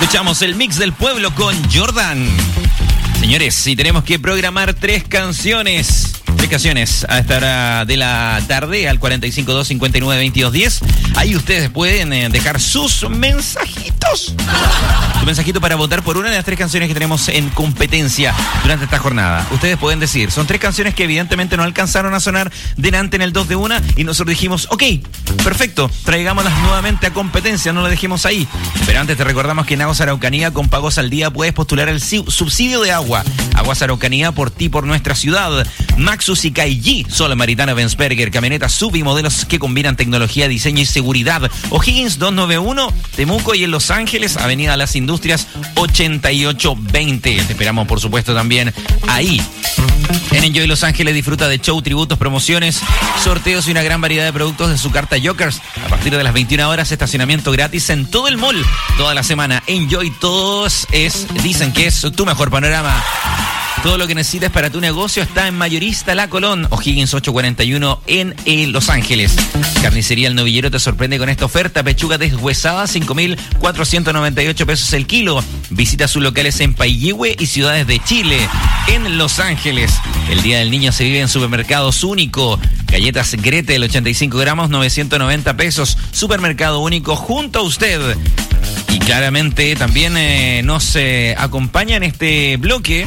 Escuchamos el mix del pueblo con Jordan. Señores, si tenemos que programar tres canciones a esta hora de la tarde al 452-59-2210, ahí ustedes pueden dejar sus mensajitos. Su mensajito para votar por una de las tres canciones que tenemos en competencia durante esta jornada. Ustedes pueden decir, son tres canciones que evidentemente no alcanzaron a sonar delante en el 2 de 1 y nosotros dijimos, ok, perfecto, traigámoslas nuevamente a competencia, no las dejemos ahí. Pero antes te recordamos que en Aguas Araucanía con pagos al día puedes postular el subsidio de agua. Aguas Araucanía, por ti, por nuestra ciudad. Maxus y KG, Sol Maritana Bensberger, camionetas sub y modelos que combinan tecnología, diseño y seguridad. O'Higgins 291, Temuco, y en Los Ángeles, Avenida Las Industrias 8820. Te esperamos, por supuesto, también ahí. En Enjoy Los Ángeles disfruta de show, tributos, promociones, sorteos y una gran variedad de productos de su carta Jokers. A partir de las 21 horas, estacionamiento gratis en todo el mall. Toda la semana, Enjoy todos dicen que es tu mejor panorama. Todo lo que necesitas para tu negocio está en Mayorista La Colón, O'Higgins 841 en Los Ángeles. Carnicería El Novillero te sorprende con esta oferta. Pechuga deshuesada, 5.498 pesos el kilo. Visita sus locales en Paihihue y ciudades de Chile. En Los Ángeles, el Día del Niño se vive en Supermercados Único. Galletas Gretel, 85 gramos, 990 pesos. Supermercado Único junto a usted. Y claramente también nos acompaña en este bloque.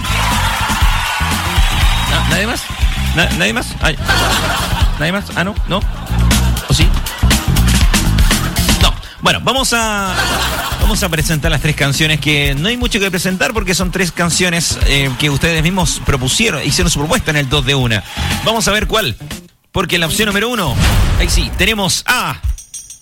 ¿Nadie más? ¿Nadie más? Ay. ¿Nadie más? Ah, no, ¿no? ¿O sí? No. Bueno, vamos a presentar las tres canciones que no hay mucho que presentar porque son tres canciones que ustedes mismos hicieron su propuesta en el 2 de 1. Vamos a ver cuál. Porque en la opción número 1, ahí sí, tenemos a